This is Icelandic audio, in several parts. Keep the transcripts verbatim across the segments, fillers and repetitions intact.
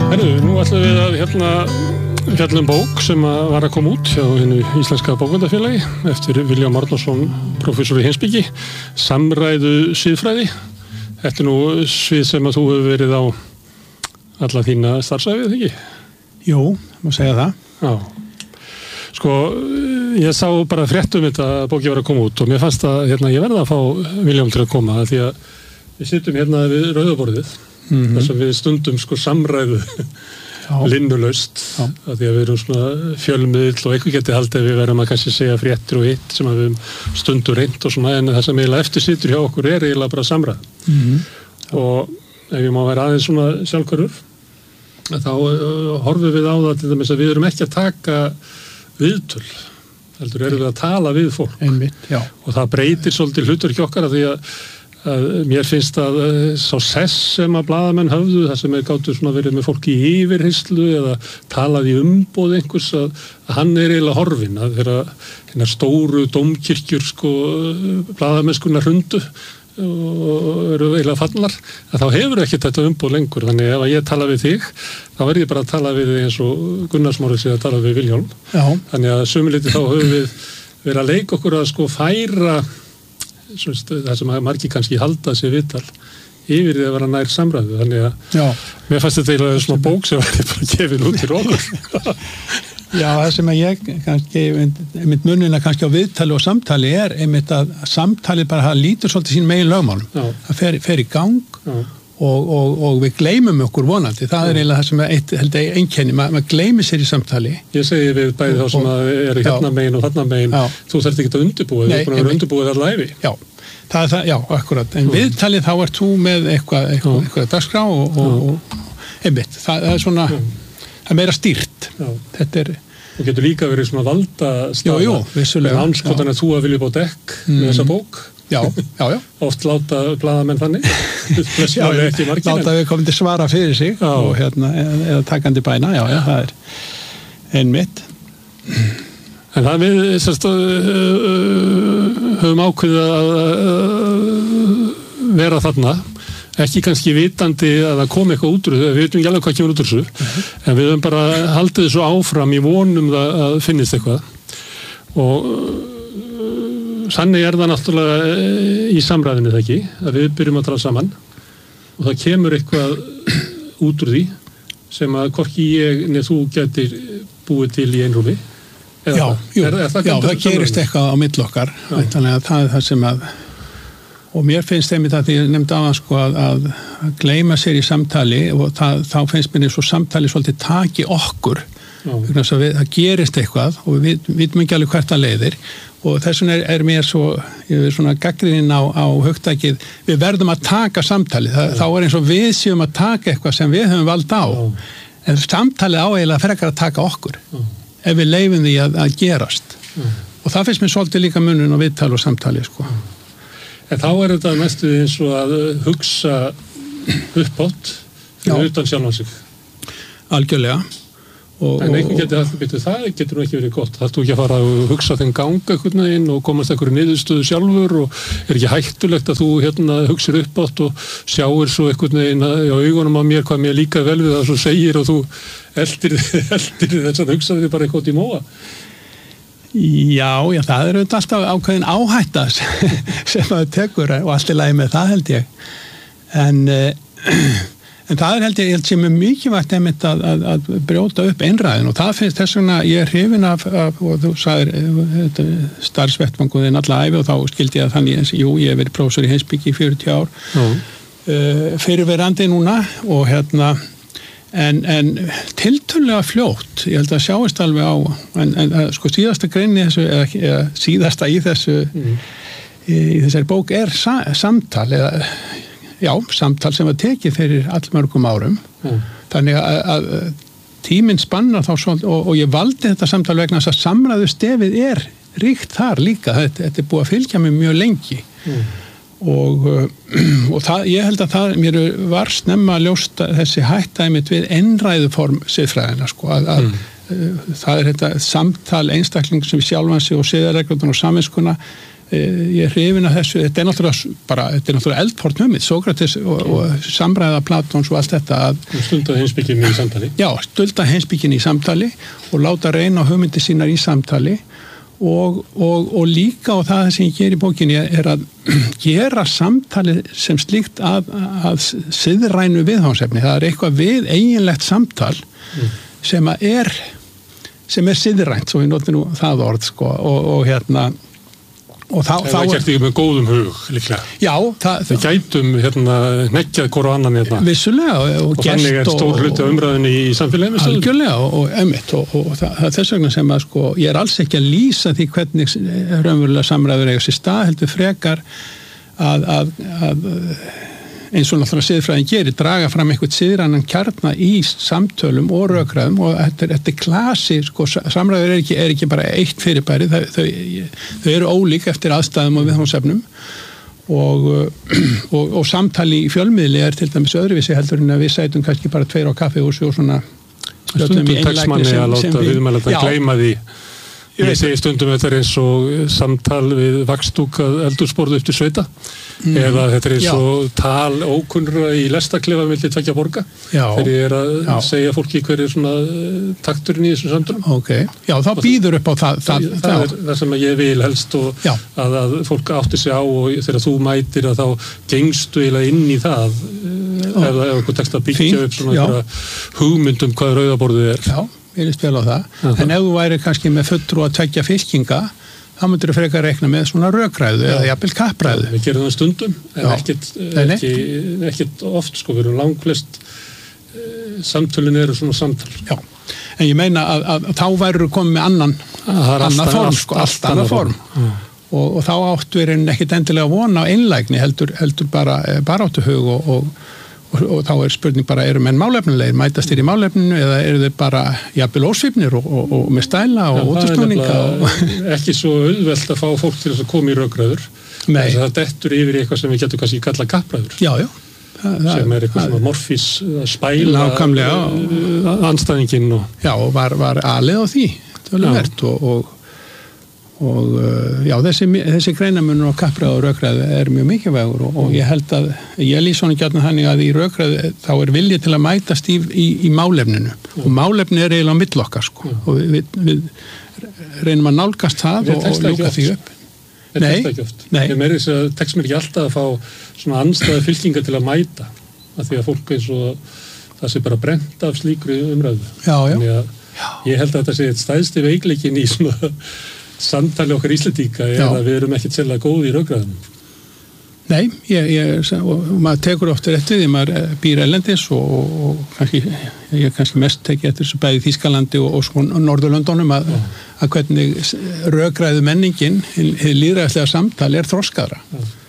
Herru, nú ætlum við að hérna fjalla um bók sem að var að koma út hjá hinu íslenska bókmennafélagi eftir Vilhjálm Árnason, prófessor í heimspeki, samræðu siðfræði. Þetta er nú svið sem að þú hefur verið á alla þína starfsæfið, ekki? Jú, má segja það. Já. Sko, ég sá bara frétt um þetta að bóki var að koma út og mér fannst að hérna, ég verði að fá Vilhjálm til að koma því að við sittum hérna við rauðaborðið. Mm-hmm. Þess að við stundum sko samræðu linnulaust að því að við erum svona fjölmiðl og eitthvað geti haldið að við verðum að kannski segja fréttir og hitt sem að við stundum reynt og svona en það sem eiginlega eftir situr hjá okkur er eiginlega bara samræð. Mm-hmm. Og ef ég má vera aðeins svona sjálfhverfur þá uh, horfum við á það til dæmis að við erum ekki að taka viðtöl heldur erum við að tala við fólk. Einmitt, já. Og það breytir svolítið hlutverki okkar að því að að mér finnst að sá sess sem að blaðamenn höfðu, það sem er gátu svona verið með fólki í yfirheyslu eða talaði í umboð einhvers að, að hann er eiginlega horfinn að þeirra hérna stóru dómkirkjur sko blaðamennskunnar hrundu og eru eiginlega fallar að þá hefur ekki þetta umboð lengur þannig ef að ég tala við þig þá verð ég bara að tala við þig eins og Gunnar Smári sé að tala við Vilhjálm. Já. Þannig að sumuleyti þá höfum við verið að leika okkur að sko færa það sem margir kannski halda sér viðtal yfir því að vera nær samræðu þannig að Já. Mér fannst þetta eiginlega svona bók sem var bara gefin út til okkur. Já, það sem að ég kannski einmitt munina kannski á viðtali og samtali er einmitt að samtali bara það lítur svolítið sín megin lögmálum. Það fer, fer í gang Já. Og, og, og við gleymum okkur vonandi, það er eiginlega það sem er eitt, held ég, einkenni, Ma, maður gleymir sér í samtali. Ég segi við bæði þá sem að eru hérna megin og þarna megin, já. Þú þarft ekki að undirbúa, þú er búin að vera undirbúið allar ævi. Já, það er það, já, akkurat, en viðtalið þá ert þú með eitthvað, eitthvað, eitthvað dagskrá og, og, og einmitt, það, það er svona, það er meira stýrt, já. Þetta er... Þú getur líka verið svona valda staða. Jú, jú, vissulega. En anskotan að þú að vilja bá dekk mm. með þessa bók. Já, já, já. Oft láta blaðamenn þannig. Já, láta við komum til svara fyrir sig já. Og hérna, eða takandi bæna, já, já, það er einmitt. En það við, sérst, höfum ákveðið að vera þarna, ekki kannski vitandi að það kom eitthvað út úr þessu, við veitum ekki alveg hvað kemur út úr þessu, uh-huh. En við höfum bara haldið þessu áfram í vonum það að finnist eitthvað. Og Sannig er það náttúrulega í samræðinu það ekki, að við byrjum að tala saman og það kemur eitthvað út úr því sem að hvorki ég neð þú getur búið til í einrúmi. Já, jú, er, er það, já það gerist eitthvað á milli okkar, þannig að það er það sem að, og mér finnst einmitt að því ég nefndi á það sko að, að, að gleyma sér í samtali og það, þá finnst mér eins og samtali svolítið taki okkur, við, það gerist eitthvað og við vitum ekki alveg hvert að leiðir. Og þess vegna er, er mér svo, ég er svona gagnrýnin á, á hugtakið, við verðum að taka samtalið, það, þá er eins og við séum að taka eitthvað sem við höfum vald á, Já. En samtalið á eiginlega frekar að taka okkur, Já. Ef við leyfum því að, að gerast. Já. Og það finnst mér svolítið líka munun á viðtal og samtali, sko. Já. En þá er þetta mestu eins og að hugsa uppátt fyrir utan sjálfan sig. Algjörlega. Og, en einhvern getur það, betur, það getur nú ekki verið gott það þú ekki að fara að hugsa þenn ganga einhvern veginn og komast einhverju niðurstöðu sjálfur og er ekki hættulegt að þú hérna hugsir upp átt og sjáir svo einhvern veginn á augunum á mér hvað mér líka vel við það svo segir og þú eldir, eldir þess að hugsa þig bara eitthvað í móa. Já, já, það er auðvitað alltaf ákveðin áhætta sem það tekur og allt í lagi með það held ég en En það er held ég, ég held sem er mikilvægt einmitt að, að, að brjóta upp einræðin og það finnst þess vegna, ég er hrifin af, af og þú sagðir starfsvettvanguðin alla æfi og þá skildi ég að þannig, jú, ég hef verið prófessor í heimspeki í fjörutíu ár, uh, fyrirverandi núna og hérna, en, en tiltölulega fljótt, ég held að sjáist alveg á, en, en sko síðasta grein í þessu, eða, eða síðasta í þessu, mm. í, í þessari bók er sa, samtal eða Já, samtal sem var tekið fyrir allmörgum árum. Mm. Þannig að, að tíminn spannar þá svolítið og, og ég valdi þetta samtal vegna þess að samræðu stefið er ríkt þar líka. Þetta, þetta er búið að fylgja mig mjög lengi. Mm. Og, og það, ég held að það, mér var snemma ljóst þessi hættæmið við einræðuform siðfræðina, sko, að, að mm. það er þetta samtal einstakling sem sjálfan sig og siðareglurnar og samviskuna ég er hrifinn af þessu, þetta er náttúrulega bara, þetta er náttúrulega eldfort hugmynd, Sókrates og, og samræða Platons og allt þetta að stunda heimspekinni í samtali já, stunda heimspekinni í samtali og láta reyna á hugmyndir sínar í samtali og, og, og líka og það sem ég ger í bókinni er að gera samtali sem slíkt að, að siðrænu viðhámsefni, það er eitthvað við eiginlegt samtal mm. sem að er sem er siðrænt, svo ég noti nú það orð sko, og, og hérna og þá, það er gert ekki með góðum hug líklega já, það, við gætum hérna nekkjað hvora annan hérna vissulega og, og, og þannig er stór hluti af umræðinni í samfélaginu algjörlega og, og emitt og, og það, það er þess vegna sem að sko ég er alls ekki að lýsa því hvernig raunverulega samræður eiga sér stað heldur frekar að, að, að eins og náttúrulega siðfræðin gerir, draga fram eitthvað siðrannan kjarna í samtölum og rökræðum og þetta er, þetta er klasi, sko, samræður er ekki, er ekki bara eitt fyrirbæri, þau, þau, þau eru ólík eftir aðstæðum og viðhómsefnum og, og, og samtali í fjölmiðli er til dæmis öðruvísi heldur en að við sætum kannski bara tveir á kaffihúsi og svona stundum tekstmanni að láta viðmælanda að gleyma því ég segi stundum þetta er eins og samtal við vakstúkað eldursporðu eftir sveita mm. eða þetta er eins og tal ókunnra í lestaklefa milli tveggja borga þegar ég er að já. segja fólki hver er svona takturinn í þessum samtalum okay. Já, þá býður upp á það það, það, það er það sem ég vil helst og að, að fólk átti sig á og þegar þú mætir að þá gengstu eiginlega inn í það oh. ef það er eitthvað tekst að byggja Fínt. upp svona hugmyndum hvað rauðaborðið er Já ég er spil á það, uh-huh. en ef þú væri kannski með fulltrú að tveggja fylkinga þá myndir þú frekar reikna með svona rökræðu eða jafnvel kappræðu. Já, við gerum það stundum en ekkit, ekki, ekkit oft sko, við erum langflest e, samtölin eru svona samtal. Já, en ég meina að, að, að þá væru komið með annan annan form, allt, sko, allt annan form, form. Uh. Og, og þá áttu við ekkit endilega vona á einlægni heldur, heldur bara baráttuhug og, og Og, og þá er spurning bara, eru menn málefnilegir, mætast þér í málefninu eða eru þeir bara jafnvel ósvipnir og, og, og með stæla og útustúninga? Það er ekki svo auðvelt að fá fólk til þess að koma í rökræður. Það dettur yfir í eitthvað sem við getum kannski kalla kappræður. Já, já. Það, sem er eitthvað svona morfís að spæla andstæðinginn. Og... Já, og var, var alið á því, töluvert og... og og já, þessi, þessi greinamunur á kappræðu og rökræðu er mjög mikilvægur og, og ég held að, ég lýs svona gjarnan þannig að í rökræðu þá er vilji til að mætast í, í, í málefninu mm. og málefni er eiginlega á milli okkar sko mm. og við, við reynum að nálgast það og, og ljúka því upp. Þetta tekst ekki oft. Nei. Ég meiri þess að tekst mér ekki alltaf að fá svona andstæða fylkinga til að mæta að því að fólk eins og það sé bara brent af slíkri umræðu. Já, já. Þannig að já. Ég held að þetta sé eitt stæðsti veikleikin í svona samtali okkar Íslendinga er að við erum ekkert sérlega góði í rökræðum. Nei, ég, ég, og maður tekur ofta eftir því, maður býr erlendis og, og kannski, ég kannski mest teki eftir þessu bæði Þýskalandi og, og sko Norðurlöndunum að, að hvernig rökræðu menningin, lýðræðislega samtali er þroskaðra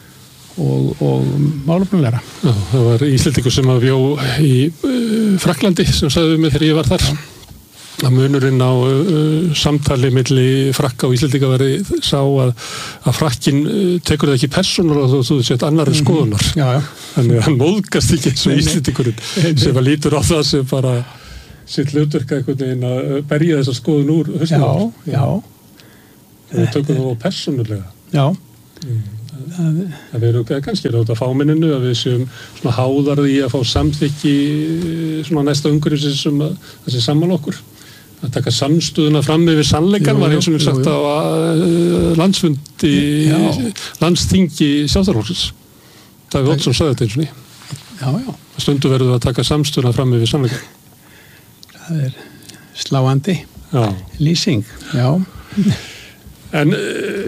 og, og málefnilegra. Já, það var Íslendingur sem að bjó í uh, Frakklandi sem sagði mig þegar ég var þar. Að munurinn á uh, samtali milli Frakka og Íslendinga veri sá að, að Frakkin uh, tekur það ekki persónulega og þú sett annarri mm-hmm. skoðunar. Já, já. Þannig að hann móðgast ekki eins og Íslendingurinn sem að lítur á það sem bara sitt hlutverka einhvern veginn að berja þessa skoðun úr höstum. Já, já. Við tökum það á persónulega. Já. Mm. Það, það verður kannski rátt að fámenninu að við séum svona háðar í að fá samþykki svona næsta umhverfis sem að það sé saman okkur. Að taka samstöðuna fram yfir sannleikan jú, var eins og við sagt jú, jú. á uh, landsfundi, landsþingi Sjálfstæðisflokksins. Davíð Oddsson sagði þetta eins og ný. Já, já. Stundu verður að taka samstöðuna fram yfir sannleikan. Það er sláandi já. lýsing, já. En uh,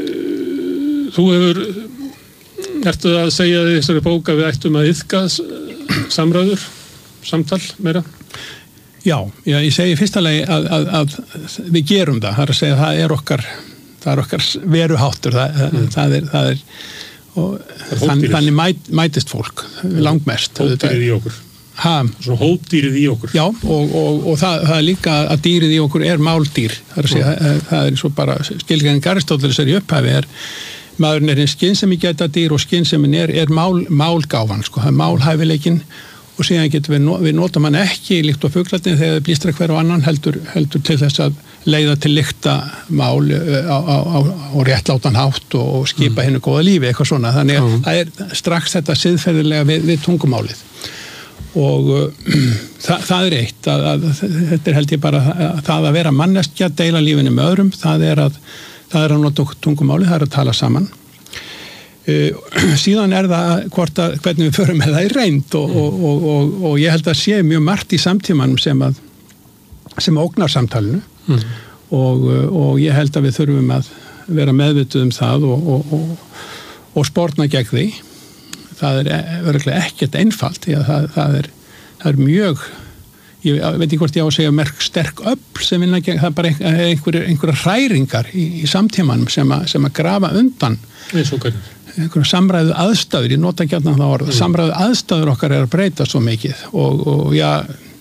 þú hefur, ertu að segja í þessari bók að við ættum að iðka samræður, samtal meira? Já, já, ég segi fyrsta lagi að, að, að við gerum það, það er að segja að það er okkar, það er okkar veruháttur, það, mm. það er, það er, og þann, þannig mæt, mætist fólk, langmest. Hópdýrið í okkur. Ha? Svona hópdýrið í okkur. Já, og, og, og það, það er líka að dýrið í okkur er máldýr, það er að segja, mm. það er svo bara, skilgreining Aristóteles er í upphæfi, er, maðurinn er einn skynsemi geta dýr og skynsemin er, er mál, málgáfan, sko, það er málhæfileikinn og síðan getum við, við notum hann ekki líkt á fuglarnir þegar það blístra hver og annan heldur, heldur til þess að leiða til lyktamál á, á, á, á réttlátan hátt og, og skipa mm. hennu góða lífi, eitthvað svona. Þannig að mm. það er strax þetta siðferðilega við, við tungumálið. Og uh, það, það er eitt, að, að, þetta er held ég bara að, það að vera manneskja, deila lífinu með öðrum, það er að, það er að nota tungumálið, það er að tala saman. Uh, síðan er það hvort að, hvernig við förum með það í reynd og, og, og, og, og ég held að sé mjög margt í samtímanum sem að sem ógnar samtalinu mm. og, og ég held að við þurfum að vera meðvituð um það og, og, og, og sporna gegn því. Það er örgulega ekkert einfalt því að það, það, er, það er mjög, ég veit ekki hvort ég á að segja merk sterk öfl sem vinna gegn, það er bara einhverja einhver hræringar í, í samtímanum sem, a, sem að grafa undan einhverja samræðu aðstæður, ég nota gjarnan það orð, mm. samræðu aðstæður okkar er að breyta svo mikið og, og já,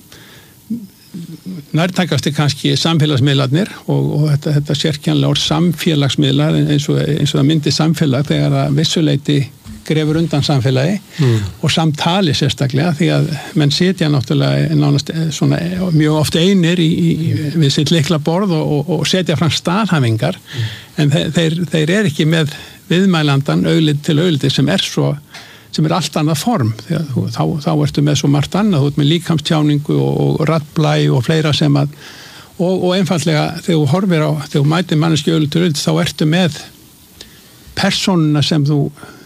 nærtækast er kannski samfélagsmiðlarnir og, og þetta, þetta sérkjænlega orð samfélagsmiðlar eins og, eins og það myndi samfélag þegar það vissuleiti grefur undan samfélagi mm. og samtali sérstaklega því að menn sitja náttúrulega nánast svona mjög oft einir í, í, við sitt likla borð og, og, og setja fram staðhæfingar mm. en þeir, þeir er ekki með viðmælandan augliti til augliti sem er svo sem er allt annað form þú, þá, þá ertu með svo margt annað, þú ert með líkamstjáningu og, og raddblæ og fleira sem að og, og einfallega þegar þú horfir á þegar þú mætir manneski augliti til augliti þá ertu með persónuna sem þú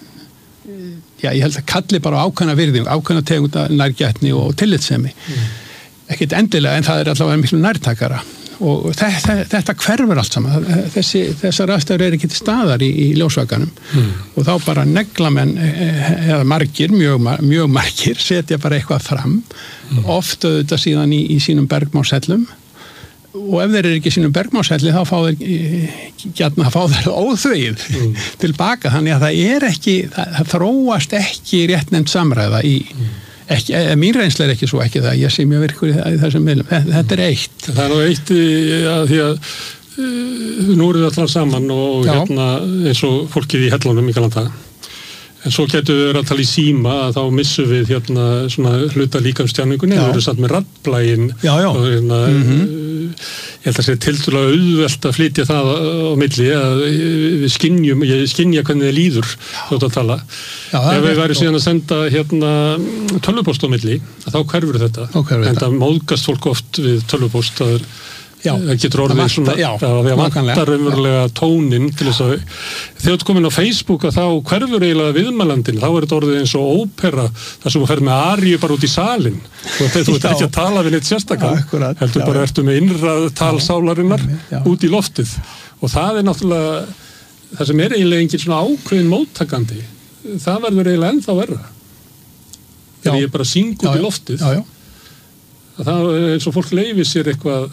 já, ég held að kalli bara ákveðna virðing, ákveðna tegunda nærgætni og tillitssemi. Mm. Ekkert endilega, en það er allavega miklu nærtakara. Og þetta, þetta hverfur allt saman. Þessi, þessar aðstæður er ekki til staðar í, í ljósvakanum. Mm. Og þá bara neglamenn, eða margir, mjög, mjög margir, setja bara eitthvað fram. Mm. Oft auðvitað síðan í, í sínum bergmálshellum. Og ef þeir eru ekki sínum bergmálshelli þá fá þeir gjarna að fá þeir óþvegið mm. tilbaka, þannig að það er ekki það, það þróast ekki réttnefnd samræða í, mm. ekki, mín reynsla er ekki svo ekki það, ég sé mjög virkur í, í þessum miðlum, þetta er eitt. Það er nú eitt ja, því að uh, nú eru við að tala saman og Já. Hérna eins og fólkið í hellunum í galanda. En svo getur við að tala í síma að þá missum við hérna svona hluta líkamstjáningunni, við erum samt með raddblægin og hérna mm-hmm. ég held að sé tiltölulega auðvelt að flytja það á milli að við skynjum, ég skynja hvernig þið líður þótt að tala. Já, ef við væri síðan að senda hérna tölvupóst á milli, að þá hverfur þetta. En það móðgast fólk oft við tölvupóst, það er Já, það getur orðið svona, já, það því að vantar umverulega tónin til þess að þegar þú ert komin á Facebook að þá hverfur eiginlega viðmælandin, þá er þetta orðið eins og ópera, þar sem þú ferð með aríu bara út í salin og þú ert ekki að tala við neitt sérstaklega, heldur já, bara ertu með innra talsálarinnar út í loftið og það er náttúrulega það sem er eiginlega engin svona ákveðin móttakandi, það verður eiginlega ennþá verra þegar ég bara syng út í loftið já, já. Það er eins og fólk leyfir sér eitthvað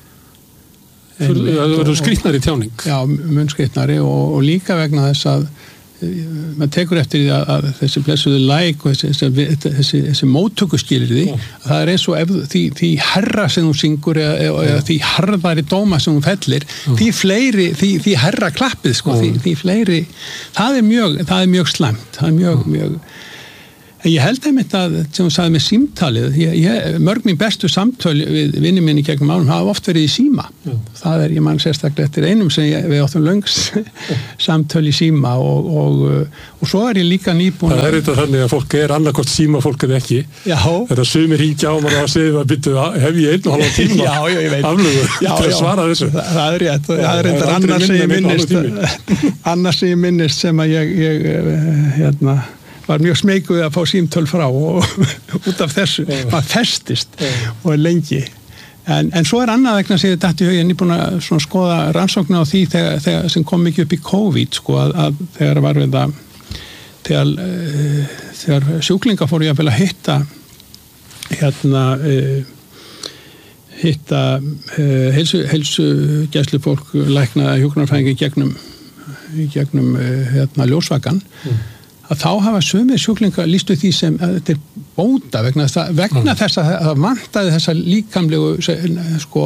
það verður skrýtnari tjáning. Já, mun skrýtnari og, og líka vegna þess að maður tekur eftir því að, að þessi blessuðu læk og þessi, þessi, þessi, þessi móttökuskilyrði, oh. það er eins og ef, því, því herra sem þú syngur eða, eða, eða því harðari dóma sem þú fellir, oh. því fleiri, því, því herra klappið, sko, oh. því, því fleiri, það er mjög, það er mjög slæmt, það er mjög, oh. mjög ég held einmitt að, sem þú sagði með símtalið, ég, ég, mörg mín bestu samtöl við vinni minni gegnum ánum hafa oft verið í síma. Já. Það er, ég man sérstaklega eftir einum sem ég, við áttum löngs samtöl í síma og, og, og svo er ég líka nýbúin að... Það er þetta þannig að fólk er annarkort síma fólk eða ekki. Já. Þetta sumir hringja á maður að segja að byttu, hef ég einn og halva tíma já, já, ég veit. Aflögu til að svara þessu. Það, það er rétt. Það er þetta annars sem ég minnist, annars sem ég minnist sem að ég, ég hérna, var mjög smeykuð að fá símtöl frá og út af þessu, maður festist og er lengi. En, en svo er annað vegna sem ég dætti í huginn, ég er búin að svona skoða rannsóknar á því þegar, þegar, sem kom mikið upp í COVID, sko, að, að þegar var við það, þegar, uh, þegar sjúklinga fóru ég að vilja hitta, hérna, uh, hitta uh, heilsu, heilsu gæslufólk, lækna hjúkrunarfræðingi gegnum, gegnum uh, hérna, ljósvakan, mm. að þá hafa sömur sjúklinga lýstu því sem að þetta er bóta vegna, vegna mm. þess að það vantaði þessa líkamlegu sko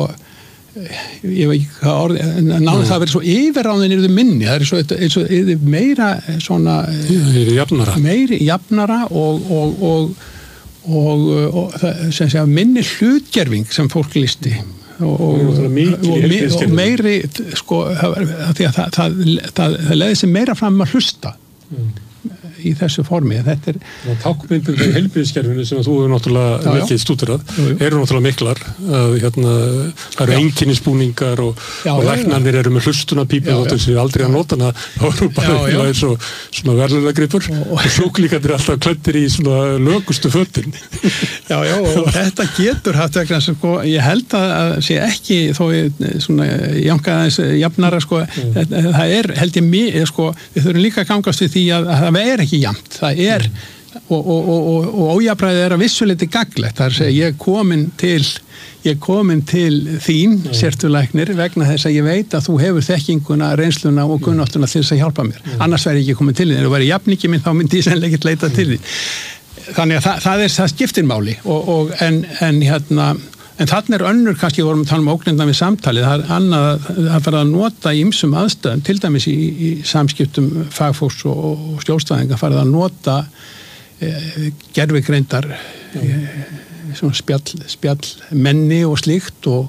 ég veit ekki hvað orði náðu mm. það verið svo yfirráðin yfir minni það er svo, eins og meira svona yfir jafnara meiri jafnara og, og, og, og, og það, sem sé að minni hlutgerfing sem fólk listi og, og, og, og meiri sko, því að það, það, það, það leiði sem meira fram að hlusta mm. í þessu formi. Þetta er tákmyndir í heilbrigðiskerfinu sem að þú hefur náttúrulega já, mikið stúderað eru náttúrulega miklar að hérna, það eru einkennisbúningar og, og læknarnir eru með hlustunapípu og þess að við aldrei að nota hana þá eru bara eins og svona verðlunagripur og, og sjúklingarnir er alltaf klæddir í svona lögustu fötin. Já, já, og þetta getur haft vegna sem sko, ég held að sé ekki þó ég svona jankaðins jafnara sko, mm. það er held ég mig, sko, við þurfum líka að gangast við því að, að það er ekki jafnt, það er mm. og, og, og, og ójafnræði er að vissuleiti gagnlegt, það er að segja ég er komin til ég er komin til þín mm. sértulæknir vegna þess að ég veit að þú hefur þekkinguna, reynsluna og kunnáttuna til þess að hjálpa mér, mm. annars væri ég ekki komin til þín, ef þú væri jafningi minn þá myndi ég sennilega ekki leita til þín. Þannig að það, það er það skiptir máli og, og en, en hérna en þarna er önnur, kannski vorum að tala um ógnirna við samtalið, það er annað að fara að nota í ýmsum aðstöðum, til dæmis í, í samskiptum fagfólks og, og stjórnstæðinga farið að nota e, gervigreindar e, svona spjall, spjall menni og slíkt og,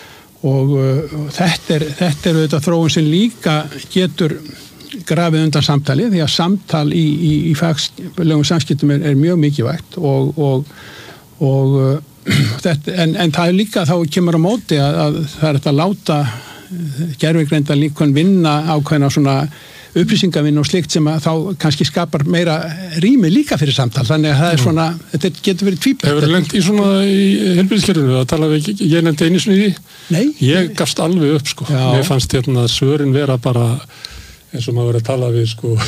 og, og þetta er þetta er auðvitað þróun sem líka getur grafið undan samtali því að samtal í, í, í faglegum samskiptum er, er mjög mikilvægt og, og, og þetta, en, en það er líka þá kemur á móti að, að það er þetta að láta gervigreinda líka vinna ákveðna svona upplýsingavinn og slikt sem að þá kannski skapar meira rými líka fyrir samtal, þannig að það er svona þetta getur verið tvíbent. Hefur þið lent í svona í heilbrigðiskerfinu að tala við ég nefndi einu sinni í því? Nei. Ég gafst alveg upp sko. Já. Mér fannst hérna svörin vera bara eins og maður verið að tala við sko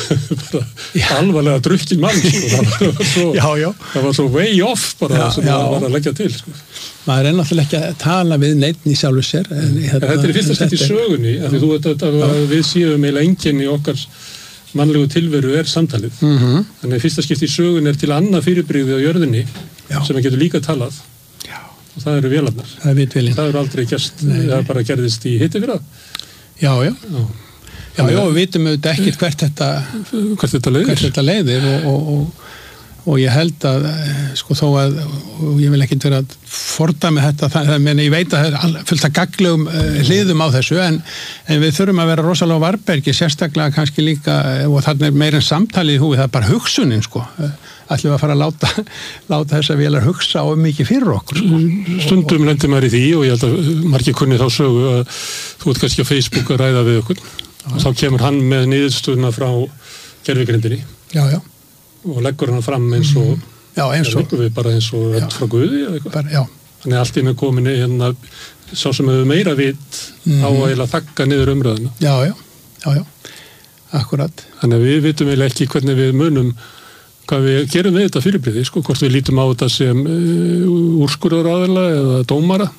bara alvarlega drukkin mann sko. það, var svo, já, já. það var svo way off bara já, sem það var að leggja til sko. Maður er náttúrulega ekki að tala við neitt í sjálfu sér en, hérna, þetta er fyrsta skipt í sögunni af því þú veit að við séum eiginlega enginn í okkar mannlegu tilveru er samtalið mm-hmm. þannig að fyrsta skipt í sögunni er til annað fyrirbrigði á jörðinni já. Sem að getur líka talað já. Og það eru vélarnar það, það eru aldrei gerst það bara gerðist í hitti fyrir það já, já, já. Já, já, við vitum auðvitað ekkert hvert þetta, hvert þetta leiðir, hvert þetta leiðir og, og, og, og ég held að, sko þó að, og ég vil ekkert vera að fordæmi þetta, það, meni, ég veit að það er fullt af gagnlegum uh, hliðum á þessu, en, en við þurfum að vera rosalega á varbergi, sérstaklega kannski líka, og þarna er meira en samtalið í húi, það er bara hugsunin, sko. Ætlum við að fara að láta, láta þess að vélar hugsa á mikið fyrir okkur. Sko. Stundum lendir maður í því og ég held að margir kunni þá sögu að þú ert kannski á Facebook að ræða við okkur. Og þá kemur hann með niðurstöðuna frá gervigrindinni já, já. Og leggur hann fram eins og já, eins og við bara eins og rödd frá Guði eða eitthvað. Já. Þannig að allt í með komin hérna sá sem hefur meira vit mm. á að eiginlega þagga niður umræðuna. Já, já, já, já, akkurat. Þannig að við vitum eiginlega ekki hvernig við munum hvað við gerum við þetta fyrirbrigði, sko, hvort við lítum á þetta sem uh, úrskurðaraðila eða dómara.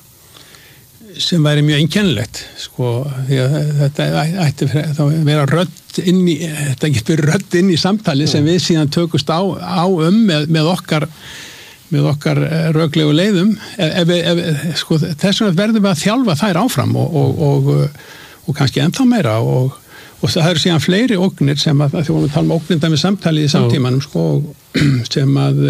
Sem væri mjög einkennilegt sko, því að þetta ætti þá vera rödd inn í þetta getur rödd inn í samtali sem við síðan tökust á, á um með, með okkar með okkar röglegu leiðum ef, ef, sko, þess vegna verðum við að þjálfa þær áfram og, og, og, og kannski ennþá meira og, og það eru síðan fleiri ógnir sem að því vorum að tala um ógnirna með samtali í samtímanum sko, sem að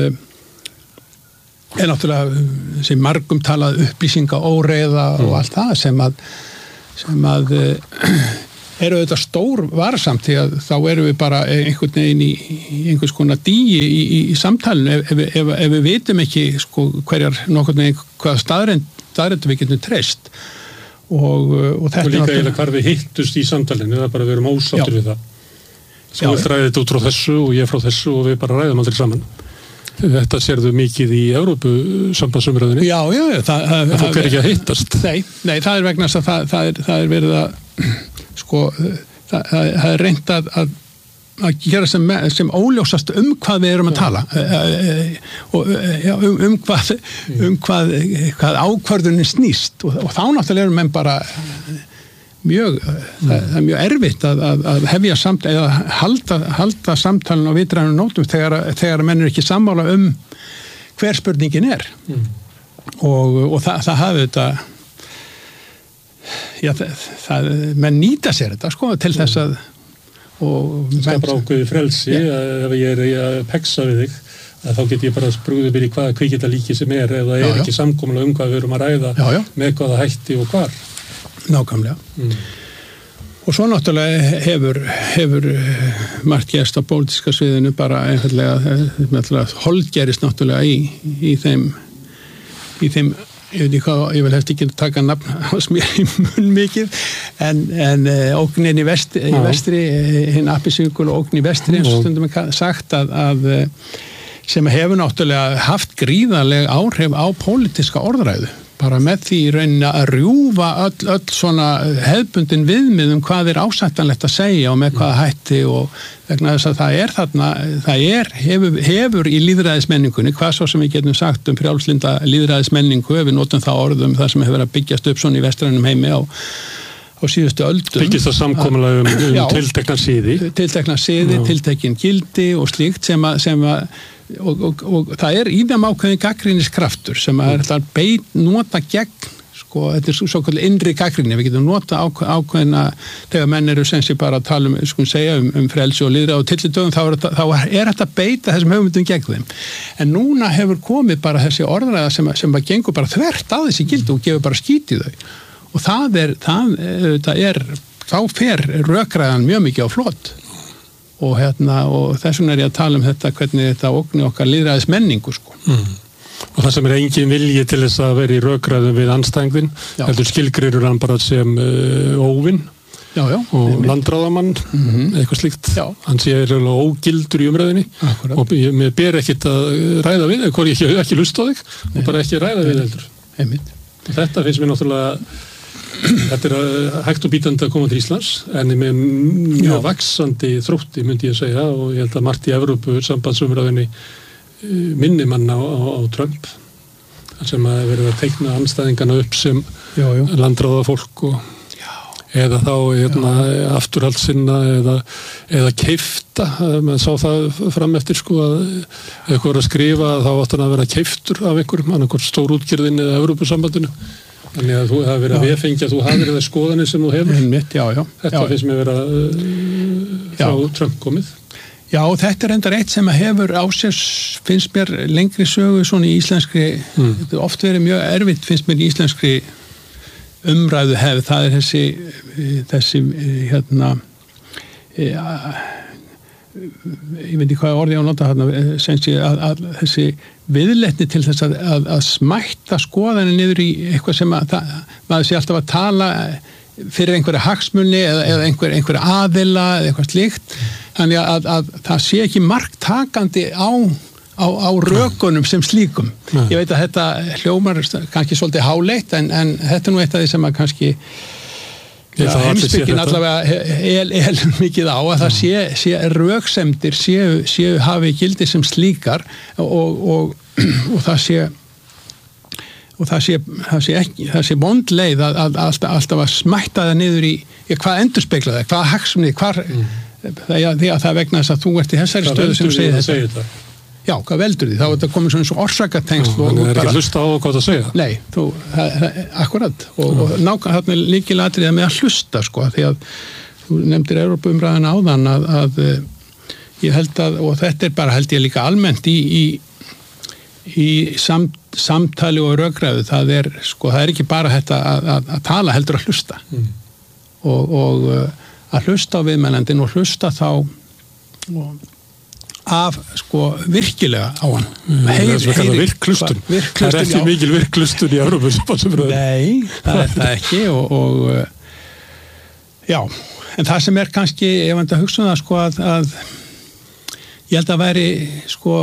er náttúrulega sem margum talað upplýsinga óreiða mm. og allt það sem að sem að eru auðvitað stór varsamt því að þá erum við bara einhvern veginn í, í einhvers konar dýi í, í, í samtalinu ef, ef, ef, ef við vitum ekki sko hverjar nokkurn veginn hvaða staðrend, staðrend við getum treyst og, og þetta og líka eiginlega hvar við hittust í samtalinu eða bara við erum ósáttur við það svo við ræðum þetta út frá þessu og ég frá þessu og við bara ræðum aldrei saman. Þetta sérðu mikið í Evrópu sambandsumræðinni. Já, já, það, það, það er ekki að hittast. Nei, nei, það er vegna að það, það, er, það er verið að sko, það, það er reynt að, að, að gera sem, sem óljósast um hvað við erum að tala og já, um, um hvað um hvað, hvað ákvörðunin snýst og, og þá náttúrulega erum menn bara mjög, mm. það, það er mjög erfitt að, að, að hefja samt eða halda, halda samtalin á vitrænum nótum þegar, þegar menn er ekki sammála um hver spurningin er mm. og, og það, það hafi þetta já, það, það menn nýta sér þetta sko til þess að og skapar ákveði frelsi yeah. ef ég er að peksa við þig að þá get ég bara sprúðið mér í hvaða kvikindalíki sem er ef það er já, já. ekki samkomulega um hvað við erum að ræða já, já. með hvaða hætti og hvar. Nákvæmlega. Mm. Og svo náttúrulega hefur, hefur margt gerst á pólitíska sviðinu bara einfallega holdgerist náttúrulega í, í þeim, í þeim, ég veit ekki hvað, ég vil hefst ekki taka nafn hans mér í munn mikið, en, en ógnin í, vest, í vestri, hinn appisíkul og ógnin í vestri, eins og stundum er sagt að, að sem hefur náttúrulega haft gríðarleg áhrif á pólitíska orðræðu. Bara með því í rauninni að rjúfa öll, öll svona hefðbundin viðmið um hvað er ásættanlegt að segja og með hvaða hætti og vegna þess að það er þarna, það er, hefur, hefur í lýðræðismenningunni, hvað svo sem við getum sagt um frjálslinda lýðræðismenningu, ef við notum það orðum það sem hefur að byggjast upp svona í vestrænum heimi á, á síðustu öldum. Byggist það samkomulega um, um tiltekna siði. Tiltekna siði, tiltekin gildi og slíkt sem að, sem að Og, og, og það er í þeim ákveðin gagnrýniskraftur sem að er alltaf beit nota gegn, sko, þetta er svo kvöld innri gagnrýni, við getum nota ákveðina þegar menn eru sem sé bara að tala um, sko, segja um, um frelsi og lýðræði og tillidögum, þá er, þá er þetta beita þessum höfumundum gegn þeim. En núna hefur komið bara þessi orðræða sem, sem að gengur bara þvert á þessi gildi og gefur bara skít í þau. Og það er, það, það er, þá fer rökræðan mjög mikið á flot. Og, hérna, og þess vegna er ég að tala um þetta hvernig þetta ógni okkar lýðræðis menningu sko. Mm. Og það sem er engin vilji til þess að vera í rökræðum við andstæðingin, heldur skilgreirur hann bara sem uh, óvinn já, já, og landráðamann, mm-hmm. eitthvað slíkt. Já. Hann sé er ógildur í umræðinni. Akkurat. Og ég, mér ber ekkit að ræða við, hvort ég ekki, ekki lusta á þig Nei. Og bara ekki ræða við heldur. Einmitt. Og þetta finnst mér náttúrulega þetta er hægt og bítandi að koma til Íslands en með mjög vaxandi þrótti myndi ég segja og ég held að margt í Evrópu sambandsumræðinni minni mann á, á, á Trump sem að verið að teikna andstæðingana upp sem landráða fólk og já. Eða þá hérna, afturhaldssinna eða, eða keifta maður sá það fram eftir sko að ef eitthvað var að skrifa þá átt hann að vera keiftur af einhverjum, annarkvort stórútgerðin eða Evrópusambandinu. Þannig að þú hafi verið að viðfengja að þú hafið það skoðanir sem þú hefur. Mitt, já, já. Þetta já. Finnst mér vera uh, frá Trump komið. Já, þetta er enda eitt sem að hefur á sér, finnst mér lengri sögu svona í íslenskri, mm. þetta er oft verið mjög erfitt, finnst mér í íslenskri umræðu hefð, það er þessi, þessi, hérna, ja, ég veit ekki hvað orði á nota hérna, sem sé að, að þessi viðleitni til þess að, að, að smætta skoðanir niður í eitthvað sem að það, maður sé alltaf að tala fyrir einhverja hagsmunni eða, eða einhver, einhver aðila eða eitthvað slíkt þannig að, að það sé ekki marktakandi á, á, á rökunum sem slíkum. Nei. Ég veit að þetta hljómar kannski svolítið háleitt en, en þetta er nú eitt af því sem að kannski heimsbyggin allavega el, el mikið á að það sé, sé röksemdir séu, séu hafi gildi sem slíkar og, og, og það sé og það sé, það sé ekki, það sé bondleið að, að alltaf, alltaf að smætta það niður í, í hvað endurspegla það, hvað hagsmunni, hvað mm. það, því að það vegna þess að þú ert í þessari stöðu sem segir þetta. þetta. Já, hvað veldur því? Þá er þetta komið svona eins og orsakatengsl. Þannig er ekki hlusta á hvað það segja. Nei, þú, það, það, akkurat. Og, og nákvæmlega þarna er lykilatriði með að hlusta, sko, því að þú nefndir Evrópuumræðan áðan að, að ég held að, og þetta er bara held ég líka almennt í, í, í samt, samtali og rökræðu, það er, sko, það er ekki bara þetta að, að, að tala heldur að hlusta. Mm. Og, og að hlusta á viðmælandin og hlusta þá og af sko virkilega á hann heyr, það er virklustun það er ekki mikil virklustun í Evrópu nei, það er það ekki og, og já, en það sem er kannski ég vant að hugsa um það sko að, að ég held að væri sko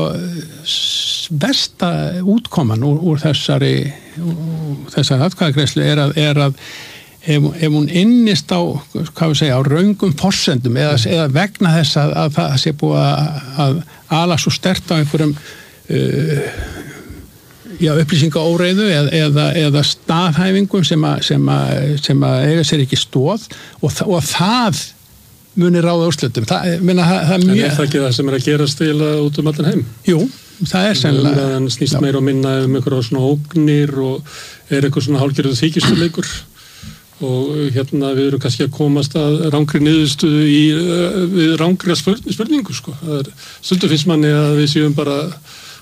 versta útkoman úr, úr þessari úr þessari atkvæðagreiðslu er að, er að Ef, ef hún innist á, hvað við segja, á raungum forsendum eða, eða vegna þess að, að það sé búið að, að ala svo sterkt á einhverjum uh, já, upplýsingaóreiðu eða, eða, eða staðhæfingum sem að, sem að, sem að eiga sér ekki stóð og, og það muni ráða úrslitum. Það, minna, það, það en mjög... er það ekki það sem er að gerast eiginlega út um allan heim? Jú, það er sennilega. Það snýst meira og minna um einhverja svona ógnir og er eitthvað svona hálfgerður þykjustuleikur. Og hérna við erum kannski að komast að rangri niðurstöðu í við rangri spurningu sko. Það er stundum finnst manni að við séum bara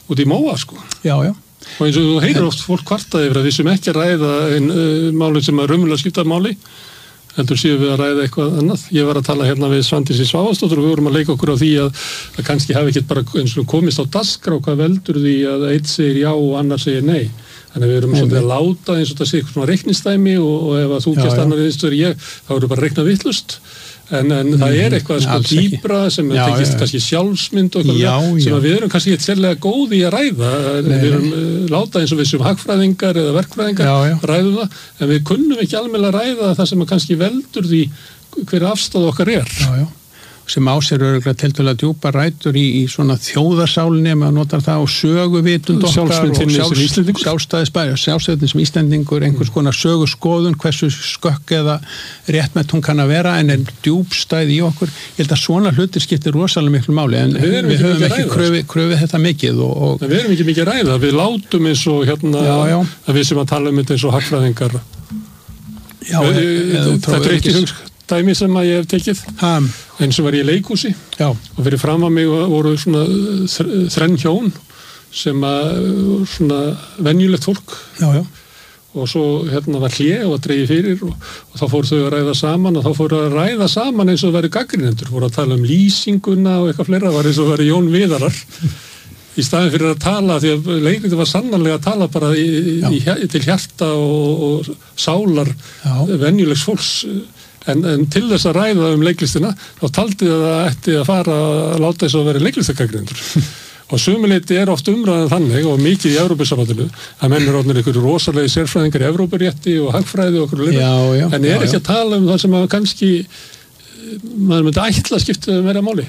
út í móa, sko. Já, já. Og eins og þú heyrir oft fólk kvartað yfir að við sem ekki að ræða einn uh, máli sem að raunverulega skipta máli, heldur séu við að ræða eitthvað annað. Ég var að tala hérna við Svandísi Svavarsdóttur og við vorum að leika okkur á því að, að kannski hafi ekkert bara eins og komist á dagskrá hvað veldur því að einn segir já og annar segir nei. Þannig að við erum svolítið að láta eins og það sé eitthvað svona reiknistæmi og, og ef að þú kemst annar eins og ég, þá eru bara reikna vittlust. En, en mm, það er eitthvað sko dýpra sem já, tekist já, kannski sjálfsmynd og eitthvað já, sem að við erum kannski ekki sérlega góð í að ræða. Nei, við erum uh, láta eins og við sem hagfræðingar eða verkfræðingar já, já. ræðum það, en við kunnum ekki almennilega að ræða það sem að kannski veldur því hver afstæð okkar er. Já, já. Sem á sér örgulega tiltölulega djúpa rætur í, í svona þjóðarsálinni ef maður notar það og söguvitund okkar og sjálfs, sjálfstæðisbæri sjálfstæðin sem Íslendingur, einhvers konar söguskoðun, hversu skökk eða rétt með hún kann að vera en er djúpstæð í okkur. Ég held að svona hlutir skiptir rosalega miklu máli en við, við höfum ekki kröfið kröfi þetta mikið og, og við erum ekki mikið að ræða, við látum eins og hérna já, já. Að við sem að tala um þetta eins og hagfræðingar já, þetta er eitt í hugsk dæmi sem að ég hef tekið um, eins og var ég í leikhúsi já. Og fyrir fram að mig voru svona þrenn hjón sem að svona venjulegt fólk já, já. Og svo hérna var hlé og að dreigi fyrir og, og þá fóru þau að ræða saman og þá fóru að ræða saman eins og það væri gagnrýnendur, fóru að tala um lýsinguna og eitthvað fleira, var eins og það væri Jón Viðarar í staðin fyrir að tala því að leikritið var sannarlega að tala bara í, í, til hjarta og, og sálar venjulegs fólks En, en til þess að ræða um leiklistina þá taldi það að ætti að fara að láta þess að vera leiklistakagrindur og sumuleyti er oft umræðan þannig og mikið í Evrópusambandinu að menn er orðnir einhverju rosalegi sérfræðingar í Evrópurétti og hagfræði og okkur lirra en er já, ekki já. Að tala um það sem að kannski maður myndi ætla að skipta meira máli.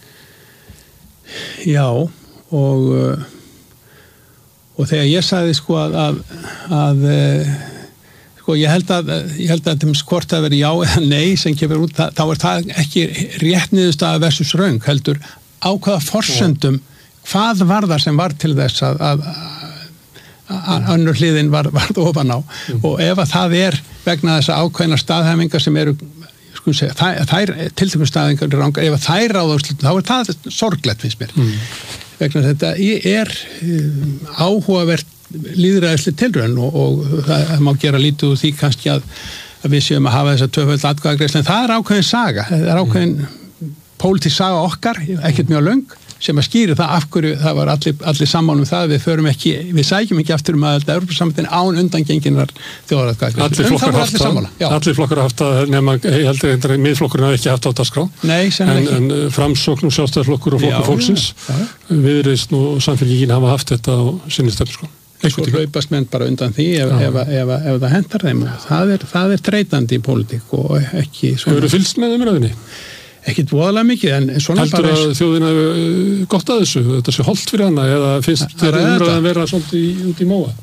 Já og og þegar ég sagði sko að að, að og ég held að, ég held að hvort það veri já eða nei sem kemur út, þá er það ekki rétt niðurstaða versus röng, heldur á hvaða forsendum, hvað var það sem var til þess að, að, að önnur hliðin var, varð ofan á mm. og ef að það er vegna þess að ákveðna staðhæfingar sem eru, sko segja, þær, þær tiltökum staðhæfingar eru rangar, ef að þær ráða þá er það sorglegt finnst mér, mm. vegna þetta er um, áhugavert lýðræðisleg tilraun og, og það, það má gera lítið úr því kannski að, að við séum að hafa þessa tvöföld atkvæðagreiðslu en það er ákveðin saga, það er ákveðin mm. pólitísk saga okkar, ekkert mjög löng sem að skýri það af hverju það var allir, allir sammál um það, við förum ekki við sækjum ekki aftur um að Evrópusambandinu án undangenginar þjóðaratkvæðagreiðslu en það var allir sammála. Allir flokkar haft að nema, ég held að miðflokkurinn hafi ekki haft á dagskrá Nei, en, en Framsókn og Sjálfstæðisflokkur og Flokkur fólksins Viðreisn og Samfylkingin hafa haft þetta á sinni stefnu Svo hlaupast menn bara undan því ef, ef, ef, ef, ef það hentar þeim og það er, það er þreytandi í pólitík og ekki svona... Hefur þú fylgst með umræðinni? Ekkert voðalega mikið en svona Heldur bara... Heldur að þjóðina hefur gott að þessu, þetta sé holdt fyrir hana eða finnst þér umræðan vera svolítið út í móa?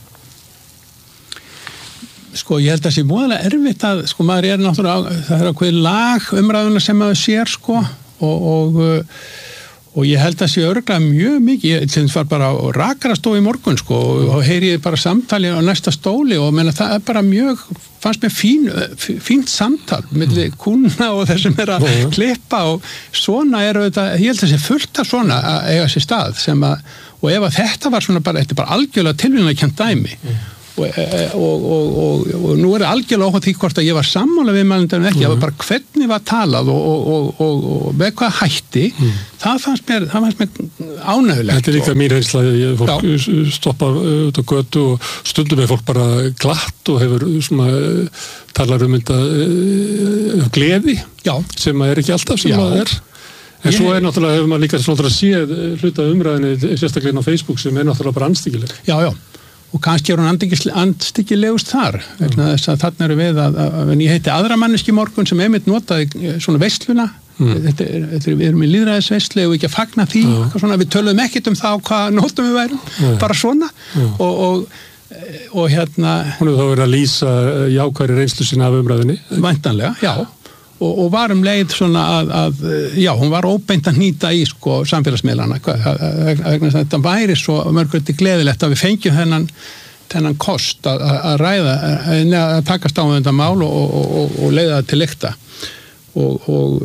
Sko ég held að það sé voðalega erfitt að, sko maður er náttúrulega, það er ákveðið lag umræðuna sem maður sér sko og... og Og ég held að sé örgulega mjög mikið, ég til þess var bara á rakarastofu í morgun sko og heyri ég bara samtali á næsta stóli og menna það er bara mjög, fannst mér fín, fínt samtal milli kúnna og þessum er að klippa og svona er þetta, ég held að sé fullt af svona að eiga sér stað sem að, og ef að þetta var svona bara, þetta er bara algjörlega tilvíðanlega dæmi og, og, og, og, og nú er það algjörlega óhvað því hvort að ég var sammála við mælundanum ekki, ég var bara hvernig var talað og, og, og, og með hvað hætti mm. það fannst mér, það fannst mér ánægulegt. Þetta er líka mín reynsla, fólk já. Stoppa út á götu og stundum er fólk bara glatt og hefur svona talar um þetta uh, gleði já. Sem er ekki alltaf sem já. Það er en ég... svo er náttúrulega, hefur maður líka svona að sé hluta umræðinni, sérstaklega á Facebook sem er náttúrulega bara andstyggileg. Já, já og kannski er hún andstyggilegust þar vegna þess að þarna eru við að, að, að ég heiti aðra manneski morgun sem einmitt notaði svona veisluna mm. þetta er, þetta er, við erum í lýðræðisveislu og ekki að fagna því mm. svona, við töluðum ekkert um það hvað nótum við værum mm. bara svona mm. og, og, og hérna hún hefur þá verið að lýsa jákvæðri reynslu sína af umræðinni væntanlega, já og, og var um leið svona að, að já, hún var óbeint að nýta í sko samfélagsmiðlana vegna þess að þetta væri svo mörgurti gleðilegt að við fengjum þennan þennan kost að, að ræða að, að takast á um þetta mál og, og, og, og leiða það til lykta og, og,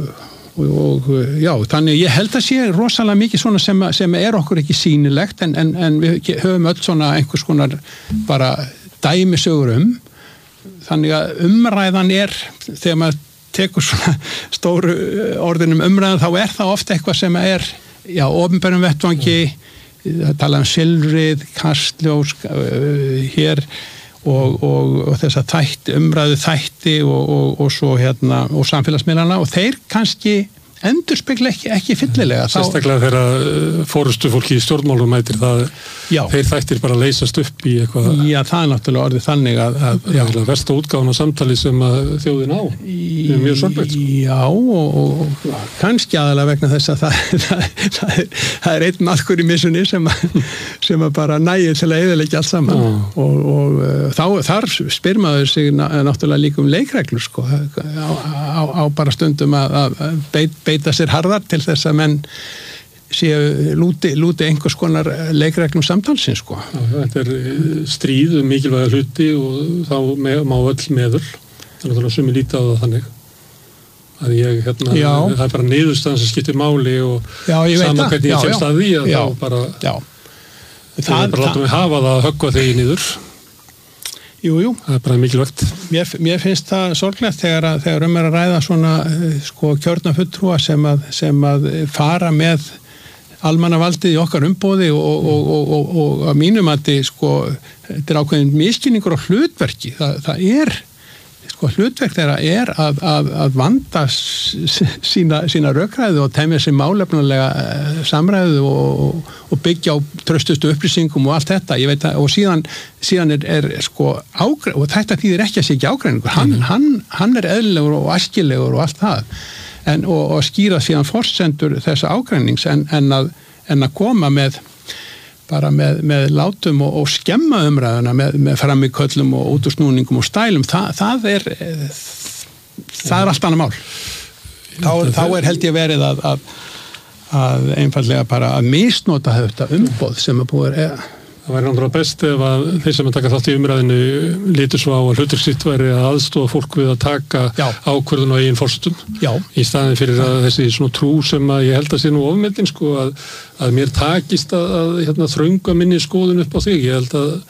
og, og já, þannig ég held að sé rosalega mikið svona sem, sem er okkur ekki sýnilegt en, en, en við höfum öll svona einhvers konar bara dæmisögur um þannig að umræðan er þegar maður tekur svona stóru orðinum umræðan þá er það ofta eitthvað sem er já, opinberum vettvangi það tala um silfrið, kastljós uh, hér og, og, og þessa þætti, umræðu þætti og, og, og svo hérna og samfélagsmiðlana og þeir kannski endurspegla ekki, ekki fyllilega. Sérstaklega þegar fórustu fólki í stjórnmálum mætir það, já. Þeir þættir bara leysast upp í eitthvað. Já, það er náttúrulega orðið þannig að... að já. Það er versta útgáfan á samtali sem að þjóðin á. Það er mjög sorglegt. Já, og, og kannski aðalega vegna þess að það, það, það, er, það er einn maðkur í missunni sem, sem að bara nægir til að eyðileggja allt saman. Já. Og, og þá, þar spyr maður sig náttúrulega líka um leikreglur, sko, á, á, á bara stundum að, að beit beita sér harðar til þess að menn séu lúti, lúti einhvers konar leikreglum samtalsins sko. Já, þetta er stríð um mikilvæga hluti og þá með, má öll meður þannig að sumi líti á það þannig að ég, hérna, já. Það er bara niðurstaðan sem skiptir máli og já, saman hvernig ég kemst að því að já. þá bara já. það er bara látum við hafa það að höggva þegi niður. Jú, jú. Það er bara mikilvægt. Mér, mér finnst það sorglegt þegar, að, þegar um er að ræða svona sko, kjörna fulltrúa sem að, sem að fara með almannavaldið í okkar umboði og, og, og, og, og að mínum að sko, þetta er ákveðin miskilningur á hlutverki. Það, það er, sko, hlutverk þeirra er að, að, að vanda sína, sína rökræðu og temja sér málefnulega samræðu og, og byggja á traustustu upplýsingum og allt þetta. Ég veit að, og síðan, síðan er, er sko ágræn, og þetta þýðir ekki að sé ekki ágræningur. Hann, mm. hann, hann er eðlilegur og æskilegur og allt það. En, og, og skýra síðan forsendur þessa ágrænings en, en, að, en að koma með bara með, með látum og, og skemma umræðuna með, með framíköllum og útúrsnúningum og stælum, Þa, það er það er allt annað mál. Þá, þá er held ég verið að, að, að einfallega bara að misnota þetta umboð sem er búið er Það væri náttúrulega best ef að þeir sem að taka þátt í umræðinu lítur svo á að hlutverk sitt væri að aðstofa fólk við að taka já. ákvörðun á eigin forsendum í staðin fyrir að þessi svona trú sem að ég held að sé nú ofmetin sko að, að mér takist að, að hérna, þrönga minni skoðun upp á þig. Ég held að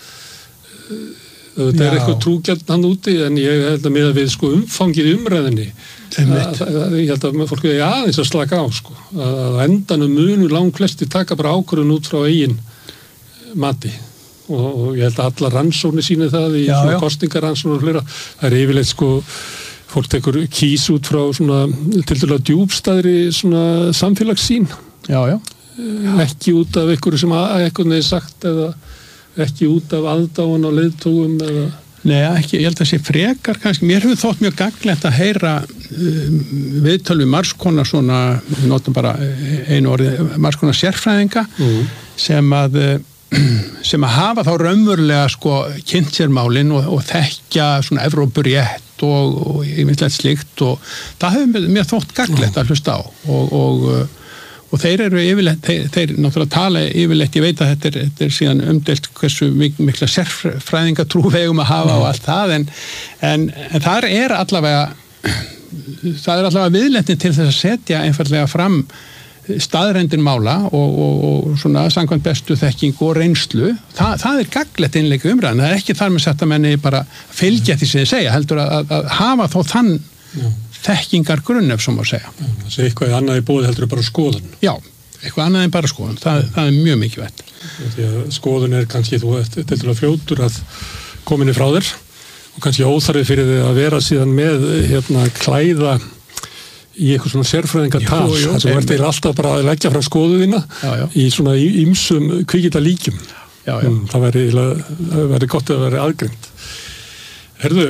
þetta er eitthvað trúgjald hann úti en ég held að miða við sko umfangið umræðinni að, að, ég held að fólk er aðeins að slaka á sko að endanum munu lang flesti taka bara ákvörðun út frá eigin mati og, og ég held að alla rannsóknir síni það í já, svona já. kostningarannsóknir og flera. Það er yfirleitt sko fólk tekur kýs út frá svona tildulega djúpstæðri svona samfélagssýn. Já, já. Ekki út af einhverju sem eitthvað neði sagt eða ekki út af aðdáun á leiðtogum eða Nei, ekki, ég held að sé frekar kannski. Mér hefur þótt mjög gagnlegt að heyra um, viðtölu margskonar svona, notum bara einu orði, margskonar sérfræðinga mm. sem að sem að hafa þá raunverulega sko kynnt sér málin og, og þekkja svona Evrópurétt og, og yfirleitt slíkt og það hefur mér þótt gagnlegt að hlusta á og, og, og þeir eru yfirleitt, þeir, þeir náttúrulega tala yfirleitt, ég veit að þetta er, þetta er síðan umdelt hversu mik mikla sérfræðingatrú vegum að hafa og allt það en, en, en þar er allavega það er allavega viðleitni til þess að setja einfallega fram staðrendin mála og, og, og svona samkvæmt bestu þekking og reynslu Þa, það er gagnlegt innleika umræðan það er ekki þar með sett að menni bara fylgja því sem þið segja, heldur að, að, að hafa þó þann Já. þekkingar grunn ef svo má segja. Já, það sé eitthvað annað í bóði heldur bara skoðun. Já, eitthvað annað en bara skoðun, það, það er mjög mikilvægt. Því að skoðun er kannski þú til að fljótur að kominni frá þér og kannski óþarfi fyrir þig að vera síðan með hérna klæða í eitthvað svona sérfræðingatal þar sem verður þeir alltaf bara að leggja frá skoðuðina já, já. í svona ýmsum kvikita líkjum. Já, já. Mm, það væri, það væri gott að vera aðgreind. Herðu,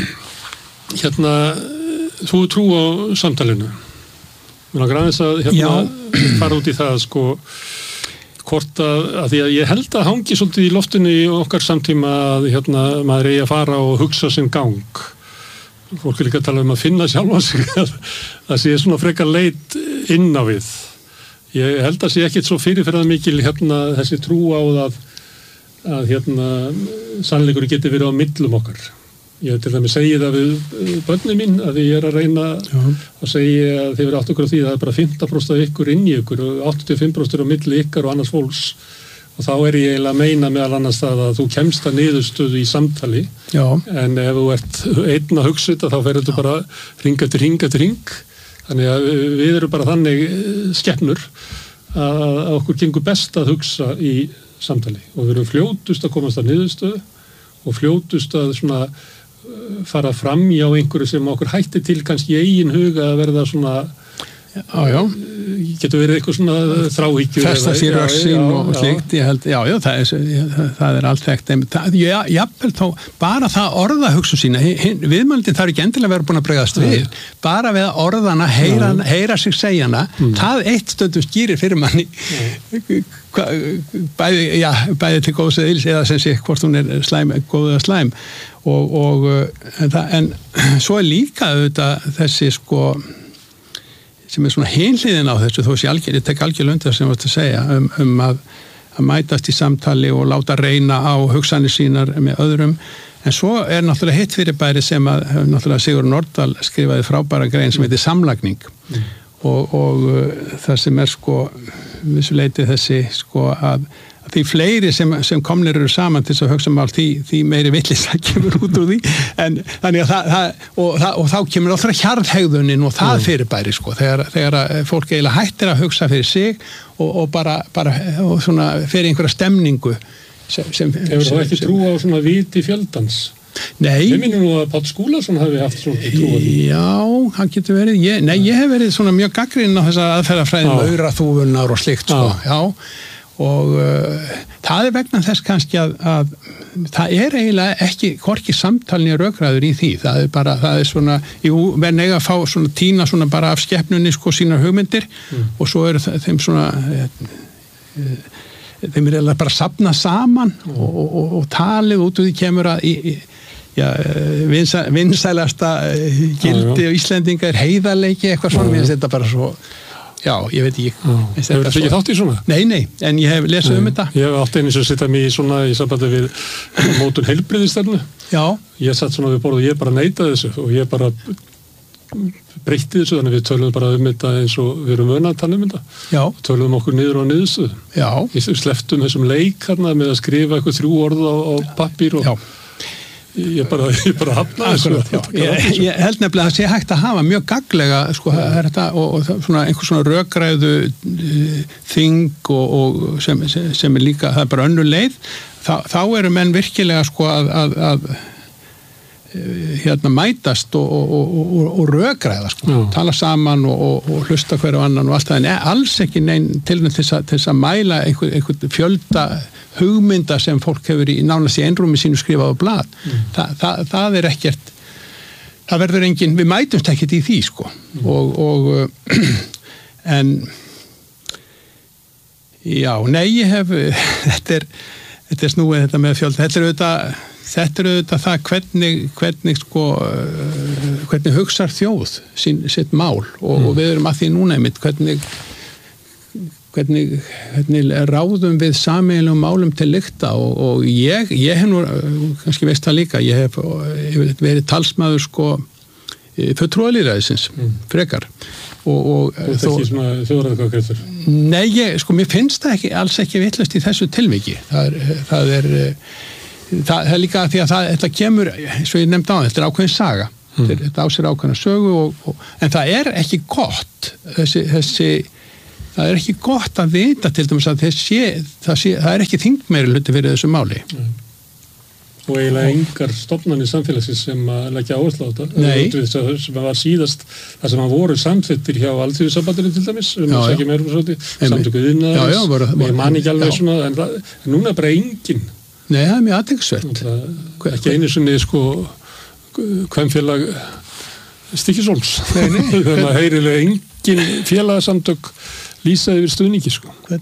hérna, þú trú á samtalinu. Mér langar aðeins að hérna, fara út í það sko, hvort að, að því að ég held að hangi svolítið í loftinu í okkar samtíma að hérna, maður eigi að fara og hugsa sinn gang. Fólk er líka að tala um að finna sjálfa sig að það sé svona frekar leit inn á við. Ég held að sé ekkit svo fyrirferðað mikil hérna þessi trú á að, að hérna sannleikur geti verið á millum okkar. Ég til dæmis segi það við börnin mín að ég er að reyna Já. Að segja að þið verið átt okkur á því að það er bara fimmtán prósent af ykkur inn í ykkur og áttatíu og fimm prósent á milli ykkar og annars fólks og þá er ég eiginlega að meina meðal annars það að þú kemst að niðurstöðu í samtali Já. En ef þú ert einn að hugsa þetta þá fer þetta bara hring eftir hring eftir hring þannig að við erum bara þannig skepnur að okkur gengur best að hugsa í samtali og við erum fljótust að komast að niðurstöðu og fljótust að svona fara fram í á einhverju sem okkur hætti til kannski í eigin huga að verða svona já, já. Getur verið eitthvað svona þráhyggju festa sér öxin og slíkt ég held, já, já, það er, það er allt þekkt já, jafnvel þá, bara það orða hugsun sína, viðmældin þarf ekki endilega verið búin að bregðast við, ja. Bara við að orðana, heyra, heyra sig segjana mm. það eitt stundum skýrir fyrir manni bæði, já, bæði til góðs eða ills eða sem sé hvort hún er slæm, góð eða slæm og, og en, það, en svo er líka auðvitað þessi sko sem er svona hinliðin á þessu þó sé algjör, ég tek algjör undir það sem ég varst að segja um, um að, að mætast í samtali og láta reyna á hugsanir sínar með öðrum en svo er náttúrulega hitt fyrirbæri sem að náttúrulega Sigur Nordal skrifaði frábæra grein sem heitir samlagning mm. og, og það sem er sko vissuleiti þessi sko að því fleiri sem, sem komnir eru saman til þess að hugsa mál því, því meiri villis það kemur út úr því en þannig að það, það, og, það og þá kemur alltaf hjarðhegðunin og það fyrirbæri sko þegar, þegar fólk eiginlega hættir að hugsa fyrir sig og, og bara, bara og svona fyrir einhverja stemningu sem, sem, Hefur þú ekki trú á svona viti fjöldans? Nei. Ég minnum nú að Páll Skúlason hafi haft svona trú á því. Já, hann getur verið ég, nei, ég hef verið svona mjög gagnrýninn á þessa aðferðafræði með auraþúfunar og slíkt sko, já og uh, það er vegna þess kannski að, að það er eiginlega ekki hvorki samtalni og rökræður í því það er bara, það er svona jú, menn eiga að fá svona tína svona bara af skeppnunni sko sínar hugmyndir mm. og svo eru þeim svona e, e, þeim er eiginlega bara að safna saman mm. og, og, og talið út úr því kemur að í, í, já, vinsa, vinsælasta gildi og Íslendinga er heiðarleiki eitthvað svona, mér finnst þetta bara svo Já, ég veit ekki. Hefur þú ekki þátt í svona? Nei, nei, en ég hef lesið nei. um þetta. Ég hef átt einu sem sitta mér í svona í sambandi við mótun heilbrigðisstefnu. Já. Ég satt svona við borð og ég bara neitaði þessu og ég bara breytti þessu þannig við töluðum bara um þetta eins og við erum vöna að tala um þetta. Já. Töluðum okkur niður á niðurstöðu. Já. Við sleftum þessum leik hérna með að skrifa eitthvað þrjú orð á, á pappír og Já. Ég bara, ég bara hafna þessu. Ég, ég held nefnilega að það sé hægt að hafa mjög gagnlega sko, þetta, og, og svona, einhver svona rökræðu uh, þing og, og sem, sem er líka, það er bara önnur leið, þá, þá eru menn virkilega sko að, að, að hérna mætast og, og, og, og rökræða sko, Já. Tala saman og, og hlusta hverju annan og allt það, en alls ekki neinn tilnætt til þess að mæla einhver, einhver fjölda hugmynda sem fólk hefur í nánast í einrúmi sínu skrifað á blað mm. Þa, það, það er ekkert það verður engin, við mætumst ekkert í því sko mm. og, og en já, nei ég hef þetta er, þetta er snúið þetta með fjölda, þetta er auðvitað þetta er auðvitað það hvernig hvernig sko hvernig hugsar þjóð sín, sitt mál og, mm. og við erum að því núna einmitt hvernig Hvernig, hvernig ráðum við sameiginlegum málum til lykta og, og ég, ég hef nú, kannski veist það líka, ég hef, hef verið talsmaður sko fulltrúalýðræðisins, mm. frekar. Og, og, og það ekki svona þjóðræðakvæðkvæður? Nei, ég, sko, mér finnst það ekki, alls ekki vitlaust í þessu tilviki. Það er, það er, það, það er líka því að það, þetta kemur, eins og ég nefndi á, þetta er ákveðin saga. Mm. Þetta á sér ákveðina sögu, og, og, en það er ekki gott, þessi, þessi það er ekki gott að vita til dæmis að sé, það, sé, það er ekki þingmeiri hluti fyrir þessu máli. Nei. Og eiginlega engar stofnanir samfélagsins sem að leggja áherslu á þetta. Nei. Sem var síðast, það sem að voru samþyttir hjá Alþýðusambandinu til dæmis, um að segja meira um svo samtöku iðnaðarins, og ég man ekki alveg svona, en, það, en núna er bara engin. Nei, það er mjög athyglisvert. Ekki einu sinni, sko, kvenfélag Stykkishólms. Nei, nei. Það er heirilega engin félagasamtök lýsa yfir stuðningi sko.